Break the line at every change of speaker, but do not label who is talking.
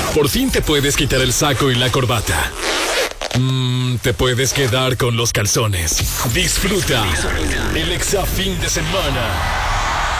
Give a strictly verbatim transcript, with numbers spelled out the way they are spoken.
Por fin te puedes quitar el saco y la corbata. Mmm, te puedes quedar con los calzones. Disfruta el Exa fin de semana.